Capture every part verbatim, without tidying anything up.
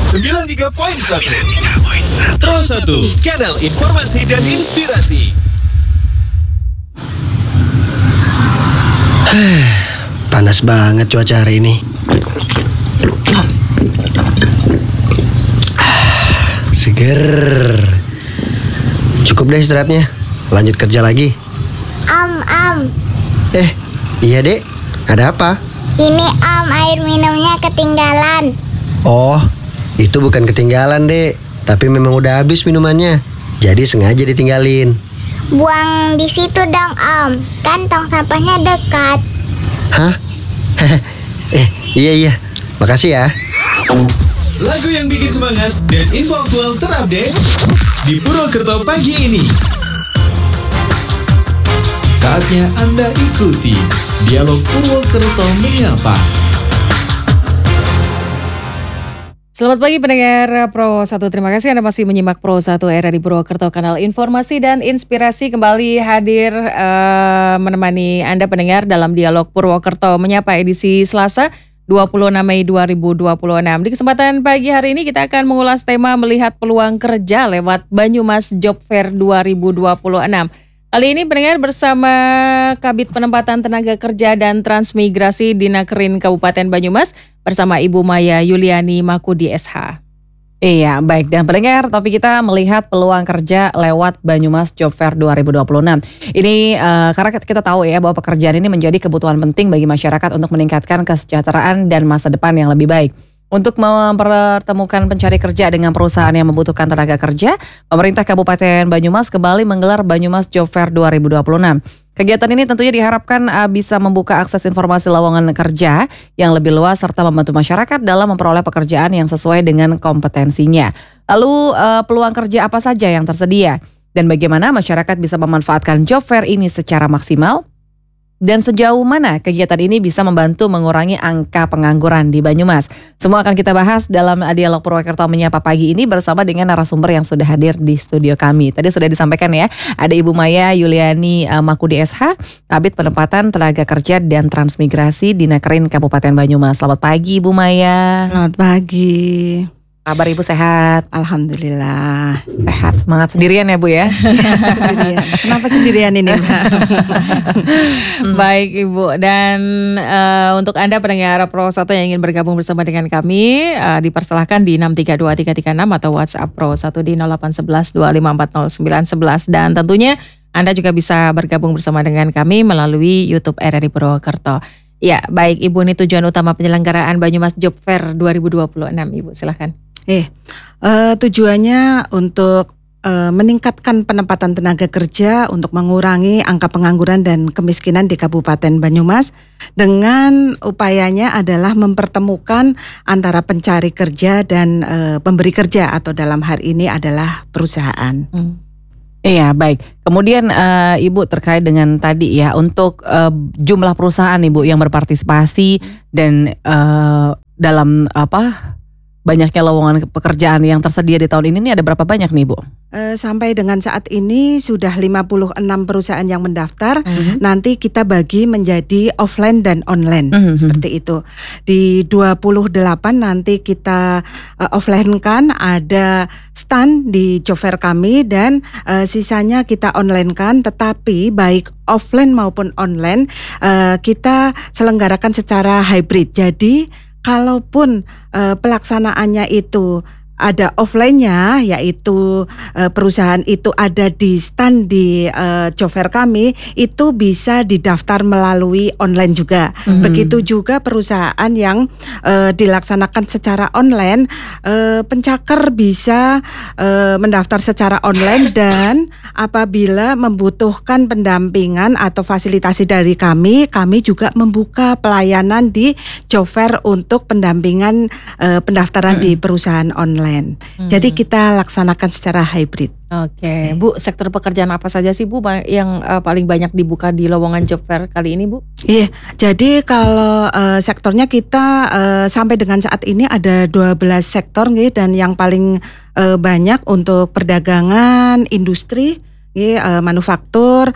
sembilan puluh tiga koma satu Pro satu, kanal informasi dan inspirasi. Panas banget cuaca hari ini. Seger. Cukup deh istirahatnya. Lanjut kerja lagi. Am, am. Eh, iya dek. Ada apa? Ini am, air minumnya ketinggalan. Oh, itu bukan ketinggalan dek, tapi memang udah habis minumannya. Jadi sengaja ditinggalin. Buang di situ dong om, kan tong sampahnya dekat. Hah? eh, iya iya. Makasih ya. Lagu yang bikin semangat dan info aktual terupdate di Purwokerto pagi ini. Saatnya Anda ikuti Dialog Purwokerto Menyapa. Selamat pagi pendengar Pro satu, terima kasih Anda masih menyimak Pro satu era di Purwokerto, kanal informasi dan inspirasi kembali hadir uh, menemani Anda pendengar dalam Dialog Purwokerto Menyapa edisi Selasa dua puluh enam Mei dua ribu dua puluh enam. Di kesempatan pagi hari ini kita akan mengulas tema melihat peluang kerja lewat Banyumas Job Fair dua ribu dua puluh enam. Kali ini pendengar bersama Kabid Penempatan Tenaga Kerja dan Transmigrasi Dinakerin Kabupaten Banyumas bersama Ibu Maya Yuliani Makudi S H. Iya, baik. Dan pendengar, topik kita melihat peluang kerja lewat Banyumas Job Fair dua ribu dua puluh enam. Ini uh, karena kita tahu ya bahwa pekerjaan ini menjadi kebutuhan penting bagi masyarakat untuk meningkatkan kesejahteraan dan masa depan yang lebih baik. Untuk mempertemukan pencari kerja dengan perusahaan yang membutuhkan tenaga kerja, pemerintah Kabupaten Banyumas kembali menggelar Banyumas Job Fair dua ribu dua puluh enam. Kegiatan ini tentunya diharapkan uh, bisa membuka akses informasi lowongan kerja yang lebih luas serta membantu masyarakat dalam memperoleh pekerjaan yang sesuai dengan kompetensinya. Lalu uh, peluang kerja apa saja yang tersedia dan bagaimana masyarakat bisa memanfaatkan Job Fair ini secara maksimal? Dan sejauh mana kegiatan ini bisa membantu mengurangi angka pengangguran di Banyumas? Semua akan kita bahas dalam Dialog Purwokerto Menyapa pagi ini bersama dengan narasumber yang sudah hadir di studio kami. Tadi sudah disampaikan ya, ada Ibu Maya Yuliani uh, Makudi S H, Kabid Penempatan Tenaga Kerja dan Transmigrasi Dinakerin Kabupaten Banyumas. Selamat pagi Ibu Maya. Selamat pagi. Kabar Ibu sehat? Alhamdulillah. Sehat, semangat sendirian ya Bu ya? Sendirian. Kenapa sendirian ini? Baik Ibu, dan uh, untuk Anda pendengar Pro satu yang ingin bergabung bersama dengan kami, uh, dipersilahkan di enam tiga dua tiga tiga enam atau WhatsApp Pro satu di nol delapan satu satu dua lima empat nol sembilan satu satu. Dan tentunya Anda juga bisa bergabung bersama dengan kami melalui YouTube R R I Purwokerto. Ya, baik Ibu, ini tujuan utama penyelenggaraan Banyumas Job Fair dua ribu dua puluh enam, Ibu silahkan. Eh, uh, tujuannya untuk uh, meningkatkan penempatan tenaga kerja untuk mengurangi angka pengangguran dan kemiskinan di Kabupaten Banyumas dengan upayanya adalah mempertemukan antara pencari kerja dan uh, pemberi kerja atau dalam hal ini adalah perusahaan. Hmm. Iya, baik. Kemudian uh, Ibu terkait dengan tadi ya untuk uh, jumlah perusahaan Ibu yang berpartisipasi dan uh, dalam apa banyaknya lowongan pekerjaan yang tersedia di tahun ini, ini ada berapa banyak nih Bu? Uh, sampai dengan saat ini sudah lima puluh enam perusahaan yang mendaftar. Mm-hmm. Nanti kita bagi menjadi offline dan online, mm-hmm. seperti itu. Di dua puluh delapan nanti kita uh, offline kan ada stand di Job Fair kami dan uh, sisanya kita online kan. Tetapi baik offline maupun online uh, kita selenggarakan secara hybrid. Jadi kalaupun uh, pelaksanaannya itu ada offline-nya, yaitu uh, perusahaan itu ada di stand di uh, Job Fair kami, itu bisa didaftar melalui online juga. Hmm. Begitu juga perusahaan yang uh, dilaksanakan secara online, uh, pencakar bisa uh, mendaftar secara online dan apabila membutuhkan pendampingan atau fasilitasi dari kami, kami juga membuka pelayanan di Job Fair untuk pendampingan uh, pendaftaran hmm. di perusahaan online. Hmm. Jadi kita laksanakan secara hybrid. Oke, Bu, sektor pekerjaan apa saja sih Bu yang uh, paling banyak dibuka di lowongan Job Fair kali ini Bu? Iya, jadi kalau uh, sektornya kita uh, sampai dengan saat ini ada dua belas sektor nih, dan yang paling uh, banyak untuk perdagangan, industri, nih, uh, manufaktur,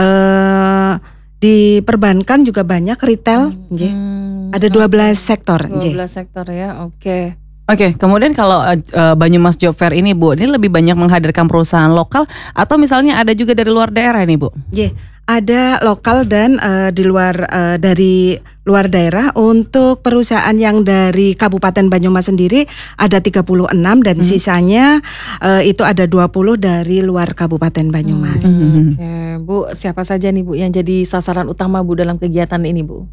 uh, di perbankan juga banyak, retail, hmm. ada dua belas sektor. dua belas sektor ya, oke. Oke, kemudian kalau uh, uh, Banyumas Job Fair ini Bu, ini lebih banyak menghadirkan perusahaan lokal atau misalnya ada juga dari luar daerah nih Bu? Yeah, ada lokal dan uh, di luar uh, dari luar daerah. Untuk perusahaan yang dari Kabupaten Banyumas sendiri ada tiga puluh enam dan hmm. sisanya uh, itu ada dua puluh dari luar Kabupaten Banyumas. Hmm. Oke, Bu, siapa saja nih Bu yang jadi sasaran utama Bu dalam kegiatan ini Bu?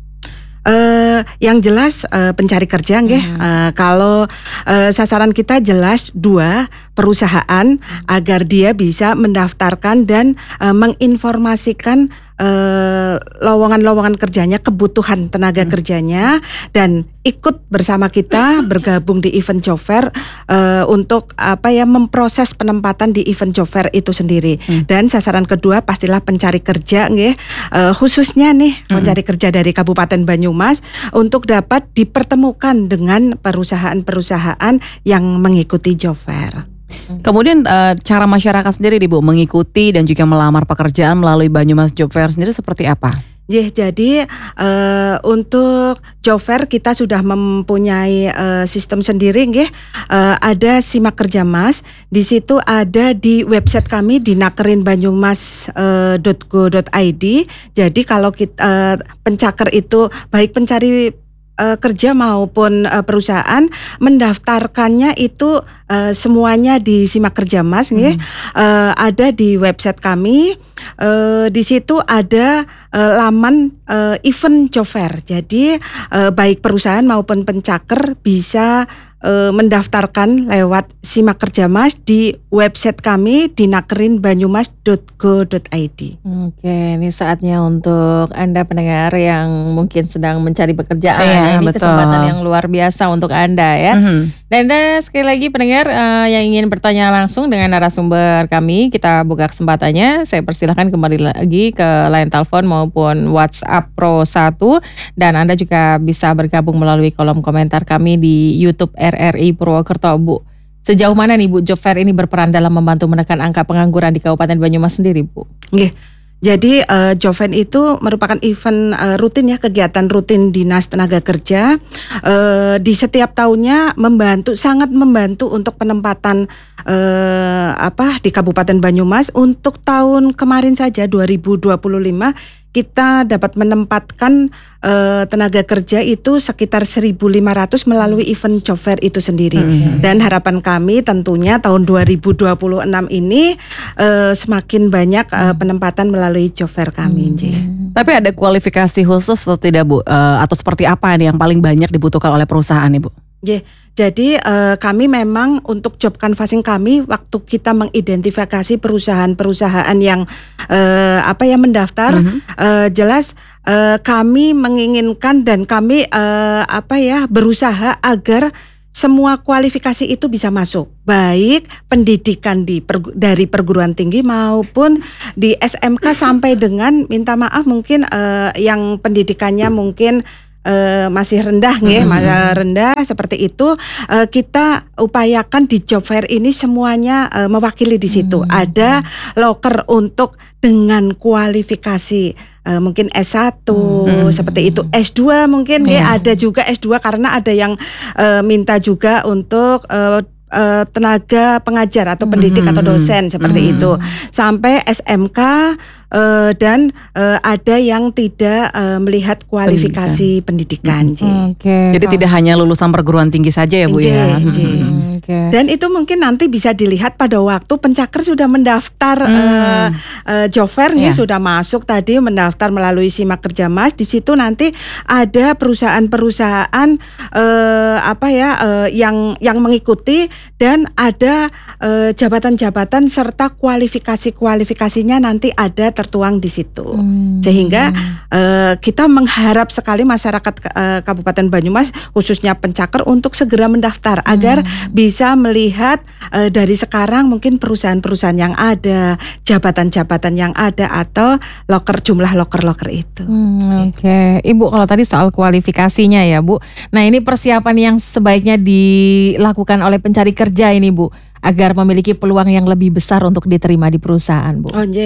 Uh, yang jelas uh, pencari kerja, nggih. Hmm. Uh, kalau uh, sasaran kita jelas dua perusahaan hmm. agar dia bisa mendaftarkan dan uh, menginformasikan uh, lowongan-lowongan kerjanya, kebutuhan tenaga hmm. kerjanya, dan ikut bersama kita bergabung di event job fair uh, untuk apa ya memproses penempatan di event job fair itu sendiri. Hmm. Dan sasaran kedua pastilah pencari kerja, nggih. Uh, khususnya nih hmm. pencari kerja dari Kabupaten Banyumas untuk dapat dipertemukan dengan perusahaan-perusahaan yang mengikuti job fair. Kemudian uh, cara masyarakat sendiri nih Bu mengikuti dan juga melamar pekerjaan melalui Banyumas Job Fair sendiri seperti apa? Yeah, jadi uh, untuk job fair kita sudah mempunyai uh, sistem sendiri, nggih. Uh, ada Simak Kerja Mas. Di situ ada di website kami di nakerin banyumas dot go dot i d. Jadi kalau kita uh, pencaker itu baik pencari uh, kerja maupun uh, perusahaan mendaftarkannya itu uh, semuanya di Simak Kerja Mas, nggih. Hmm. Uh, ada di website kami. Uh, di situ ada uh, laman uh, event job fair. Jadi uh, baik perusahaan maupun pencaker bisa uh, mendaftarkan lewat Simak Kerja Mas di website kami di nakerin banyumas dot go dot i d. Oke, ini saatnya untuk Anda pendengar yang mungkin sedang mencari pekerjaan. Iya, ini betul. Kesempatan yang luar biasa untuk Anda ya. Mm-hmm. Dan Anda sekali lagi pendengar uh, yang ingin bertanya langsung dengan narasumber kami, kita buka kesempatannya. Saya persilahkan kembali lagi ke line telepon maupun WhatsApp Pro satu, dan Anda juga bisa bergabung melalui kolom komentar kami di YouTube R R I Purwokerto, Bu. Sejauh mana nih Bu job fair ini berperan dalam membantu menekan angka pengangguran di Kabupaten Banyumas sendiri, Bu? Nggih. Jadi uh, job fair itu merupakan event uh, rutin ya, kegiatan rutin Dinas Tenaga Kerja. Uh, di setiap tahunnya membantu, sangat membantu untuk penempatan uh, apa di Kabupaten Banyumas. Untuk tahun kemarin saja dua ribu dua puluh lima kita dapat menempatkan uh, tenaga kerja itu sekitar seribu lima ratus melalui event job fair itu sendiri. Mm-hmm. Dan harapan kami tentunya tahun dua ribu dua puluh enam ini uh, semakin banyak uh, penempatan melalui job fair kami. Mm-hmm. Tapi ada kualifikasi khusus atau tidak Bu? Uh, atau seperti apa nih yang paling banyak dibutuhkan oleh perusahaan nih Bu? Yeah. Jadi uh, kami memang untuk job canvassing kami waktu kita mengidentifikasi perusahaan-perusahaan yang uh, apa ya mendaftar, mm-hmm. uh, jelas uh, kami menginginkan dan kami uh, apa ya berusaha agar semua kualifikasi itu bisa masuk, baik pendidikan di pergu- dari perguruan tinggi maupun di S M K sampai dengan minta maaf mungkin uh, yang pendidikannya mungkin Uh, masih rendah nggih, mm-hmm. masih rendah seperti itu, uh, kita upayakan di job fair ini semuanya uh, mewakili di situ. Mm-hmm. Ada loker untuk dengan kualifikasi uh, mungkin S satu mm-hmm. seperti itu, S dua mungkin nggih, yeah. Ada juga S dua karena ada yang uh, minta juga untuk uh, Uh, tenaga pengajar atau pendidik mm-hmm. atau dosen seperti mm-hmm. itu, sampai S M K uh, dan uh, ada yang tidak uh, melihat kualifikasi pendidikan. pendidikan. Mm-hmm. Okay. Jadi tidak hanya lulusan perguruan tinggi saja ya Bu ya. Mm-hmm. Okay. Dan itu mungkin nanti bisa dilihat pada waktu pencaker sudah mendaftar mm. uh, uh, job fair nih, yeah. Sudah masuk tadi mendaftar melalui Simak Kerja Mas. Di situ nanti ada perusahaan-perusahaan uh, apa ya uh, yang yang mengikuti. Dan ada uh, jabatan-jabatan serta kualifikasi-kualifikasinya nanti ada tertuang di situ. Hmm. Sehingga uh, kita mengharap sekali masyarakat uh, Kabupaten Banyumas khususnya pencaker untuk segera mendaftar hmm. agar bisa melihat uh, dari sekarang mungkin perusahaan-perusahaan yang ada, jabatan-jabatan yang ada atau loker jumlah loker-loker itu. Hmm, Oke, okay. Ibu kalau tadi soal kualifikasinya ya Bu. Nah ini persiapan yang sebaiknya dilakukan oleh pencari kerja ini Bu, agar memiliki peluang yang lebih besar untuk diterima di perusahaan Bu. Oh iya.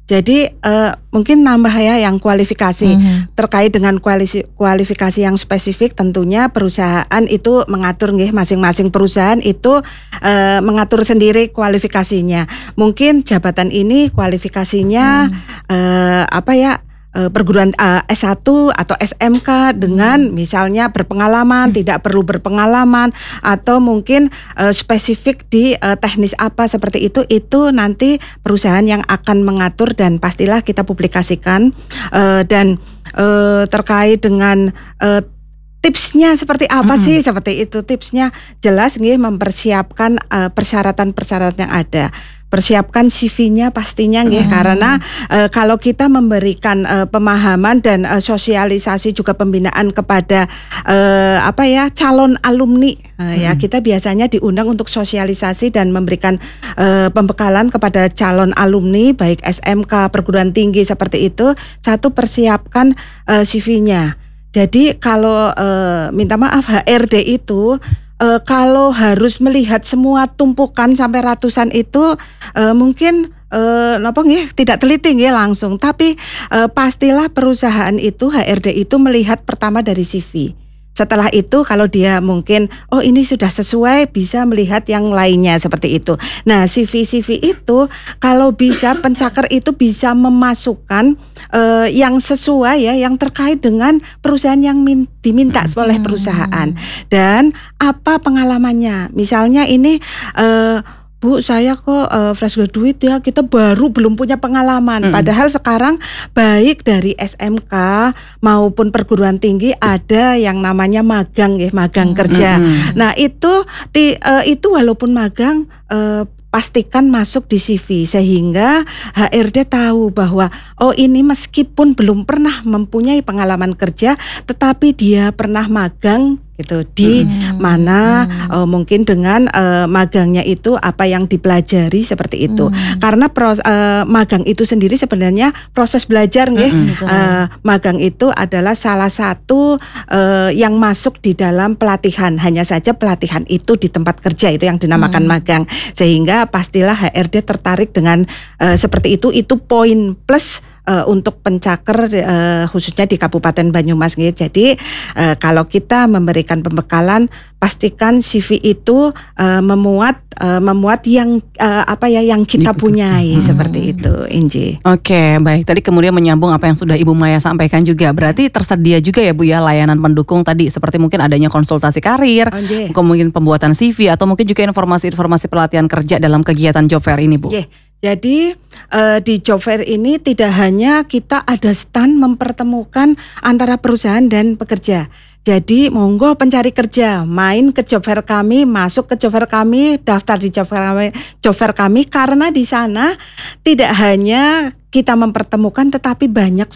Jadi uh, mungkin nambah ya yang kualifikasi Mhm. terkait dengan kualisi- kualifikasi yang spesifik, tentunya perusahaan itu mengatur nggih, masing-masing perusahaan itu uh, mengatur sendiri kualifikasinya. Mungkin jabatan ini kualifikasinya uh, apa ya? eh, perguruan eh, S satu atau S M K dengan misalnya berpengalaman, tidak perlu berpengalaman, atau mungkin eh, spesifik di eh, teknis apa seperti itu, itu nanti perusahaan yang akan mengatur dan pastilah kita publikasikan. Eh, dan eh, terkait dengan eh, tipsnya seperti apa Mm-mm. sih, seperti itu tipsnya jelas nggih, mempersiapkan eh, persyaratan-persyaratan yang ada. Persiapkan C V-nya pastinya nggih, karena eh, kalau kita memberikan eh, pemahaman dan eh, sosialisasi juga pembinaan kepada eh, apa ya calon alumni eh, ya, kita biasanya diundang untuk sosialisasi dan memberikan eh, pembekalan kepada calon alumni baik S M K, perguruan tinggi seperti itu. Satu, persiapkan eh, C V-nya. Jadi kalau eh, minta maaf H R D itu Uh, kalau harus melihat semua tumpukan sampai ratusan itu uh, mungkin uh, napa nggih tidak teliti nggih langsung, tapi uh, pastilah perusahaan itu H R D itu melihat pertama dari C V. Setelah itu kalau dia mungkin oh ini sudah sesuai, bisa melihat yang lainnya seperti itu. Nah, C V-C V itu kalau bisa pencaker itu bisa memasukkan eh, yang sesuai ya, yang terkait dengan perusahaan yang min- diminta oleh perusahaan dan apa pengalamannya. Misalnya ini eh, Bu, saya kok uh, fresh graduate ya, kita baru belum punya pengalaman. Mm. Padahal sekarang baik dari S M K maupun perguruan tinggi ada yang namanya magang ya, magang kerja. Mm. Nah itu ti, uh, itu walaupun magang uh, pastikan masuk di C V sehingga H R D tahu bahwa oh ini meskipun belum pernah mempunyai pengalaman kerja, tetapi dia pernah magang gitu di Hmm. mana uh, mungkin dengan uh, magangnya itu apa yang dipelajari seperti itu. Hmm. Karena pros, uh, magang itu sendiri sebenarnya proses belajar nggih. Mm-mm, betul. Uh, magang itu adalah salah satu uh, yang masuk di dalam pelatihan. Hanya saja pelatihan itu di tempat kerja, itu yang dinamakan magang. Sehingga pastilah H R D tertarik dengan uh, seperti itu. Itu poin plus Uh, untuk pencaker uh, khususnya di Kabupaten Banyumas gitu. Jadi uh, kalau kita memberikan pembekalan, pastikan C V itu uh, memuat uh, memuat yang uh, apa ya yang kita punyai seperti itu, Inji. Oke, baik. Tadi kemudian menyambung apa yang sudah Ibu Maya sampaikan juga. Berarti tersedia juga ya Bu ya layanan pendukung tadi, seperti mungkin adanya konsultasi karir, Oh, nggih. mungkin pembuatan C V, atau mungkin juga informasi-informasi pelatihan kerja dalam kegiatan job fair ini Bu. Nggih. Jadi eh, di job fair ini tidak hanya kita ada stand mempertemukan antara perusahaan dan pekerja. Jadi monggo pencari kerja main ke job fair kami, masuk ke job fair kami, daftar di job fair kami, job fair kami karena di sana tidak hanya kita mempertemukan tetapi banyak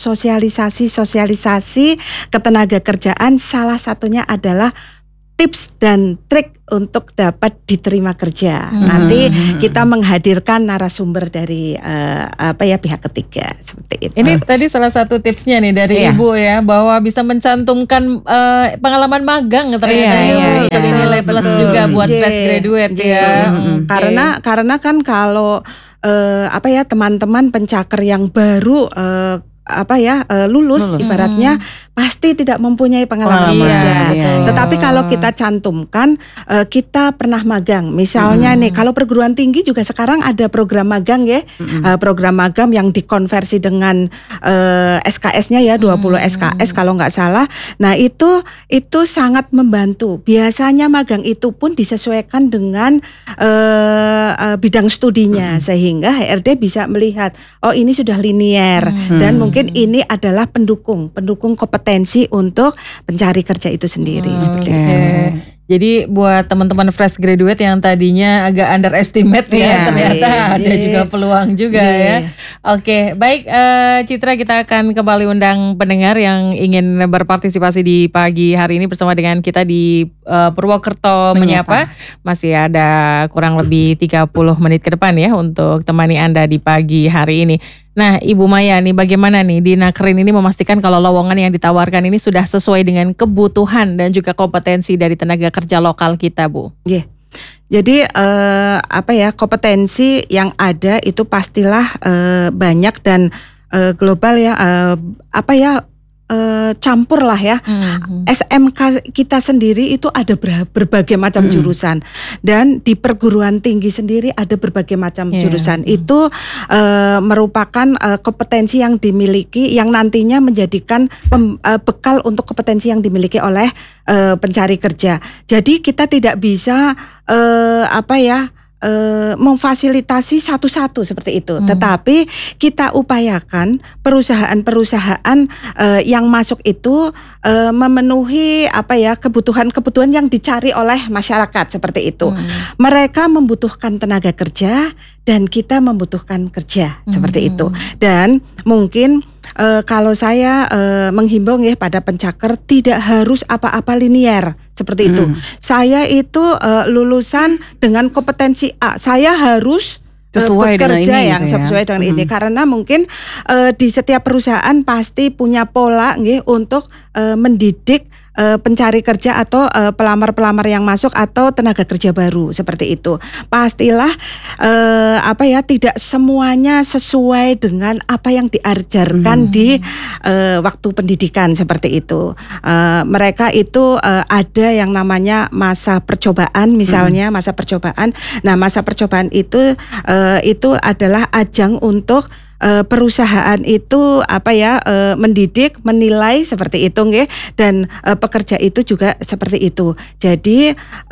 sosialisasi-sosialisasi ketenaga kerjaan. Salah satunya adalah tips dan trik untuk dapat diterima kerja. Hmm. Nanti kita menghadirkan narasumber dari uh, apa ya pihak ketiga seperti itu. Ini tadi salah satu tipsnya nih dari Iya. Ibu ya, bahwa bisa mencantumkan eh, pengalaman magang ternyata Iya, ya. iya, iya. Jadi nilai plus Betul. juga buat J, fresh graduate J. ya. Mm-mm. Oke. Karena karena kan kalau eh, apa ya teman-teman pencaker yang baru eh, apa ya eh, lulus, Lulus. ibaratnya pasti tidak mempunyai pengalaman Pengalaman, kerja. iya, iya. Tetapi kalau kita cantumkan eh, kita pernah magang. Misalnya nih kalau perguruan tinggi juga sekarang ada program magang ya. Eh, program magang yang dikonversi dengan eh, S K S-nya ya dua puluh S K S kalau nggak salah. Nah, itu itu sangat membantu. Biasanya magang itu pun disesuaikan dengan eh, eh, bidang studinya sehingga H R D bisa melihat oh ini sudah linier dan mungkin ini adalah pendukung, pendukung kompetensi untuk pencari kerja itu sendiri seperti Oke. itu. Oke. Jadi buat teman-teman fresh graduate yang tadinya agak underestimate ya, Iya. ternyata Iya. ada juga peluang juga Iya. ya. Oke, baik eh, Citra, kita akan kembali undang pendengar yang ingin berpartisipasi di pagi hari ini bersama dengan kita di eh, Purwokerto Menyapa. Masih ada kurang lebih tiga puluh menit ke depan ya untuk temani Anda di pagi hari ini. Nah, Ibu Maya nih bagaimana nih di Nakrin ini memastikan kalau lowongan yang ditawarkan ini sudah sesuai dengan kebutuhan dan juga kompetensi dari tenaga kerja lokal kita, Bu? Iya. Jadi eh, apa ya kompetensi yang ada itu pastilah eh, banyak dan eh, global ya eh, apa ya eh, campur lah ya. Hmm. S M K kita sendiri itu ada ber- berbagai macam Hmm. jurusan dan di perguruan tinggi sendiri ada berbagai macam Yeah. jurusan. Itu eh, merupakan eh, kompetensi yang dimiliki yang nantinya menjadikan pem- eh, bekal untuk kompetensi yang dimiliki oleh eh, pencari kerja. Jadi kita tidak bisa eh, apa ya eh, memfasilitasi satu-satu seperti itu. Hmm. Tetapi kita upayakan perusahaan-perusahaan eh, yang masuk itu eh, memenuhi apa ya kebutuhan-kebutuhan yang dicari oleh masyarakat seperti itu. Hmm. Mereka membutuhkan tenaga kerja dan kita membutuhkan kerja seperti itu. Dan mungkin eh, kalau saya eh, menghimbau ya pada pencaker tidak harus apa-apa linier seperti itu. Saya itu eh, lulusan dengan kompetensi A, saya harus eh, Sesuai dengan bekerja ini yang gitu ya. sesuai dengan ini Mm. karena mungkin eh, di setiap perusahaan pasti punya pola nggih untuk eh, mendidik eh, pencari kerja atau eh, pelamar-pelamar yang masuk atau tenaga kerja baru seperti itu. Pastilah eh, apa ya tidak semuanya sesuai dengan apa yang diajarkan di eh, waktu pendidikan seperti itu. Eh, mereka itu eh, ada yang namanya masa percobaan misalnya masa percobaan. Nah, masa percobaan itu eh, itu adalah ajang untuk eh, perusahaan itu apa ya eh, mendidik, menilai seperti itu nggih dan eh, pekerja itu juga seperti itu. Jadi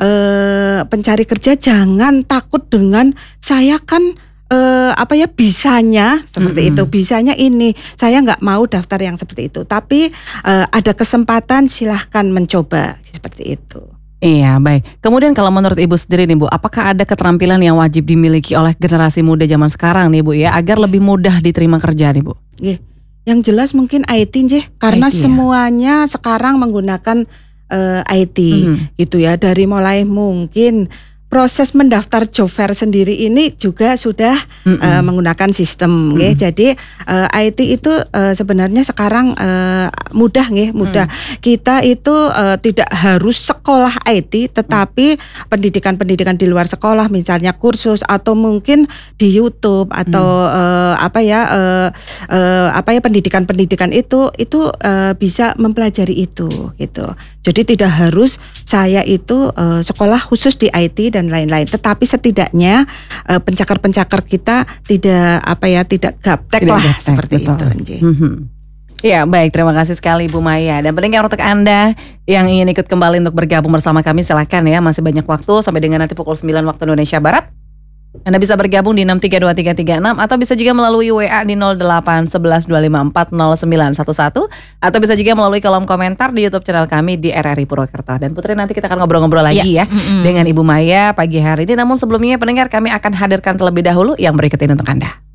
eh, pencari kerja jangan takut dengan saya kan eh, apa ya bisanya seperti itu, bisanya ini. Saya nggak mau daftar yang seperti itu. Tapi eh, ada kesempatan silahkan mencoba seperti itu. Iya, baik. Kemudian kalau menurut Ibu sendiri nih Bu, apakah ada keterampilan yang wajib dimiliki oleh generasi muda zaman sekarang nih Bu ya, agar lebih mudah diterima kerja nih Bu? Nggih. Yang jelas mungkin I T nggih, karena I T ya. semuanya sekarang menggunakan eh, I T Mhm. gitu ya. Dari mulai mungkin proses mendaftar job fair sendiri ini juga sudah Mm-mm. eh, menggunakan sistem nggih. Jadi eh, I T itu eh, sebenarnya sekarang eh, mudah nggih, mudah. Kita itu eh, tidak harus sekolah I T tetapi pendidikan-pendidikan di luar sekolah misalnya kursus atau mungkin di YouTube atau eh, apa ya eh, eh, apa ya pendidikan-pendidikan itu itu eh, bisa mempelajari itu gitu. Jadi tidak harus saya itu eh, sekolah khusus di I T dan lain-lain, tetapi setidaknya eh, pencakar-pencakar kita tidak apa ya tidak gaptek Tidak lah gaptek, seperti betul. itu Nji. Mhm. Ya baik, terima kasih sekali Bu Maya. Dan pendengar untuk Anda yang ingin ikut kembali untuk bergabung bersama kami silahkan ya, masih banyak waktu sampai dengan nanti pukul sembilan waktu Indonesia Barat. Anda bisa bergabung di enam tiga dua tiga tiga enam atau bisa juga melalui W A di nol delapan satu satu dua lima empat nol sembilan satu satu atau bisa juga melalui kolom komentar di YouTube channel kami di R R I Purwokerto. Dan Putri nanti kita akan ngobrol-ngobrol lagi ya Mm-mm. dengan Ibu Maya pagi hari ini. Namun sebelumnya pendengar kami akan hadirkan terlebih dahulu yang berikut ini untuk Anda.